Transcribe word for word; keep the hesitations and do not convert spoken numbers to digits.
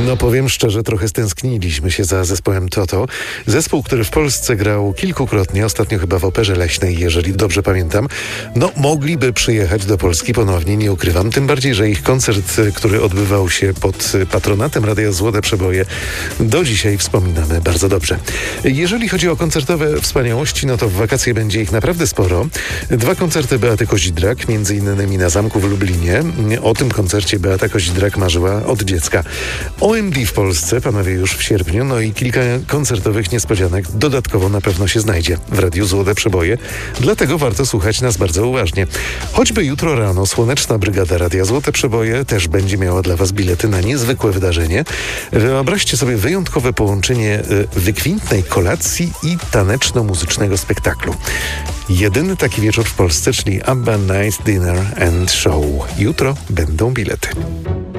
No powiem szczerze, trochę stęskniliśmy się za zespołem Toto. Zespół, który w Polsce grał kilkukrotnie, ostatnio chyba w Operze Leśnej, jeżeli dobrze pamiętam. No mogliby przyjechać do Polski ponownie, nie ukrywam. Tym bardziej, że ich koncert, który odbywał się pod patronatem Radia Złote Przeboje, do dzisiaj wspominamy bardzo dobrze. Jeżeli chodzi o koncertowe wspaniałości, no to w wakacje będzie ich naprawdę sporo. Dwa koncerty Beaty Kozidrak, między innymi na Zamku w Lublinie. O tym koncercie Beata Kozidrak marzyła od dziecka. O M D w Polsce, panowie, już w sierpniu, no i kilka koncertowych niespodzianek dodatkowo na pewno się znajdzie w Radiu Złote Przeboje, dlatego warto słuchać nas bardzo uważnie. Choćby jutro rano Słoneczna Brygada Radia Złote Przeboje też będzie miała dla was bilety na niezwykłe wydarzenie. Wyobraźcie sobie wyjątkowe połączenie wykwintnej kolacji i taneczno-muzycznego spektaklu. Jedyny taki wieczór w Polsce, czyli ABBA Night Dinner and Show. Jutro będą bilety.